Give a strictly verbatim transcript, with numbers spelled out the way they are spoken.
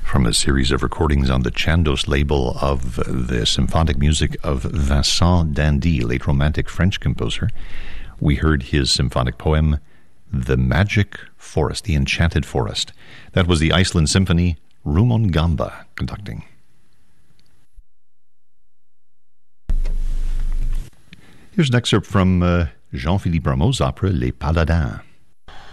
from a series of recordings on the Chandos label of the symphonic music of Vincent d'Indy, late Romantic French composer. We heard his symphonic poem, The Magic Forest, The Enchanted Forest. That was the Iceland Symphony, Rumongamba conducting. Here's an excerpt from uh, Jean-Philippe Rameau's opera Les Paladins.